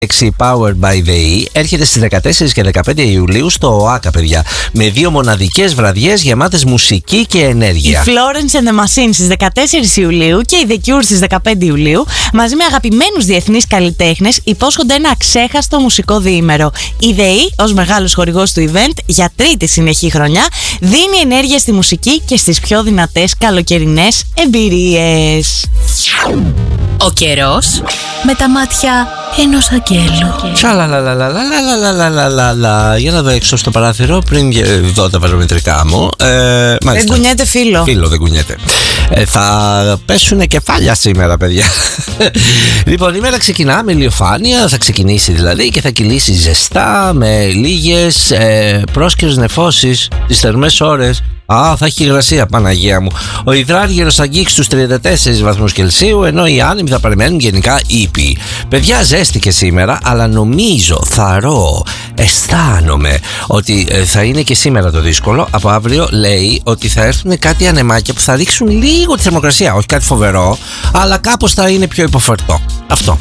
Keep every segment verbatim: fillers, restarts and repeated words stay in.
Powered by the E έρχεται στις δεκατέσσερις και δεκαπέντε Ιουλίου στο ΟΑΚΑ, παιδιά. Με δύο μοναδικές βραδιές γεμάτες μουσική και ενέργεια. Η Florence and the Machine στις δεκατέσσερις Ιουλίου και η The Cure στις δεκαπέντε Ιουλίου, μαζί με αγαπημένους διεθνείς καλλιτέχνες, υπόσχονται ένα αξέχαστο μουσικό διήμερο. Η The E, ως μεγάλος χορηγός του event, για τρίτη συνεχή χρονιά, δίνει ενέργεια στη μουσική και στις πιο δυνατές καλοκαιρινές εμπειρίες. Ο καιρός με τα μάτια ενός αγγέλου. Τσαλαλαλαλαλαλαλαλαλα. Για να δω έξω στο παράθυρο πριν δω τα βαρομετρικά μου. Ε, δεν κουνιέται φίλο. Φίλο δεν κουνιέται. Ε, θα πέσουνε κεφάλια σήμερα, παιδιά. Λοιπόν, η μέρα ξεκινά με ηλιοφάνεια. Θα ξεκινήσει δηλαδή και θα κυλήσει ζεστά με λίγες ε, πρόσκαιρες νεφώσεις τις θερμές ώρες. Α, θα έχει υγρασία, Παναγία μου. Ο υδράργυρος θα αγγίξει στους τριάντα τέσσερις βαθμούς Κελσίου, ενώ οι άνεμοι θα παραμένουν γενικά ήπιοι. Παιδιά, ζέστηκε σήμερα, αλλά νομίζω, θαρώ, αισθάνομαι ότι θα είναι και σήμερα το δύσκολο. Από αύριο λέει ότι θα έρθουν κάτι ανεμάκια που θα ρίξουν λίγο τη θερμοκρασία. Όχι κάτι φοβερό, αλλά κάπως θα είναι πιο υποφερτό. Αυτό.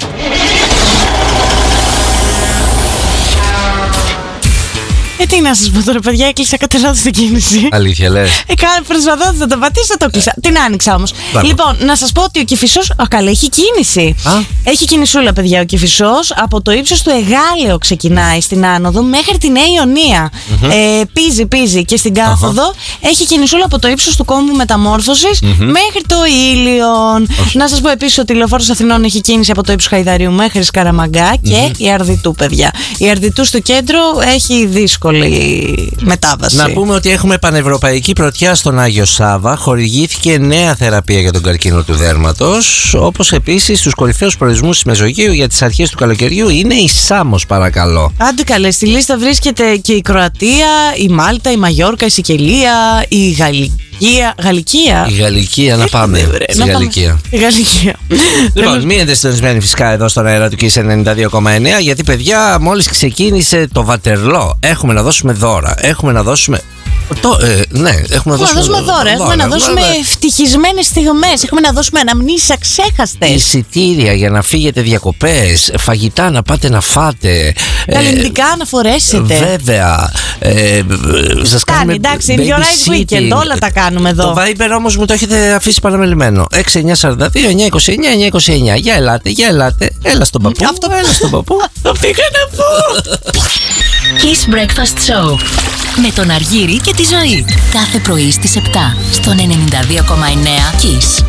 Ε, τι να σας πω τώρα, παιδιά, έκλεισα κατά λάθος την κίνηση. Αλήθεια, λες. Ε, κάνω προσπαθώ να το πατήσω, το κλείσα. Την άνοιξα όμως. Λοιπόν, να σας πω ότι ο Κηφισός. Α, καλά, έχει κίνηση. Α? Έχει κινησούλα, παιδιά, ο Κηφισός. Από το ύψος του Εγάλεο ξεκινάει στην άνοδο μέχρι τη Νέα Ιωνία. Mm-hmm. Ε, πίζει, πίζει. Και στην κάθοδο uh-huh. έχει κινησούλα από το ύψος του κόμβου Μεταμόρφωσης mm-hmm. μέχρι το Ήλιον. Okay. Να σας πω επίσης ότι η Λεωφόρος Αθηνών έχει κίνηση από το ύψος Χαϊδαρίου μέχρι Σκαραμαγκά mm-hmm. και η Αρδιτού, παιδιά. Η Αρδιτού στο κέντρο έχει δύσκολο. Μετάβαση. Να πούμε ότι έχουμε πανευρωπαϊκή πρωτιά στον Άγιο Σάβα. Χορηγήθηκε νέα θεραπεία για τον καρκίνο του δέρματος. Όπως επίσης στους κορυφαίους προορισμούς της Μεσογείου για τις αρχές του καλοκαιριού είναι η Σάμος, παρακαλώ. Άντε καλέ, στη λίστα βρίσκεται και η Κροατία, η Μάλτα, η Μαγιόρκα, η Σικελία, η Γαλλική. Γαλλικία. Η Γαλλικία, να πάμε. Στη Γαλλικία. Η Γαλλικία. Λοιπόν, μείνετε συντονισμένοι φυσικά εδώ στον αέρα του Kiss ενενήντα δύο κόμμα εννέα, γιατί, παιδιά, μόλις ξεκίνησε το Βατερλό. Έχουμε να δώσουμε δώρα. Έχουμε να δώσουμε. Το, ε, ναι, έχουμε να δώσουμε, δώσουμε δώρα. Έχουμε να δώσουμε ευτυχισμένες στιγμές. Έχουμε να δώσουμε αναμνήσεις αξέχαστες. Εισιτήρια για να φύγετε διακοπές. Φαγητά να πάτε να φάτε. Καλλιντικά ε, να φορέσετε. Βέβαια. Ε, σας κάνουμε. Εντάξει, in your right weekend. Όλα τα κάνουμε εδώ. Το Viber όμως μου το έχετε αφήσει παραμελημένο. έξι εννιά τέσσερα δύο εννιά είκοσι εννιά εννιά είκοσι εννιά. Για ελάτε, για ελάτε. Έλα στον παππού. Αυτό έλα στον παππού. Το πήγα να πω. Kiss Breakfast Show με τον Αργύρη και τη Ζωή. Κάθε πρωί στις επτά στον ενενήντα δύο κόμμα εννέα Kiss.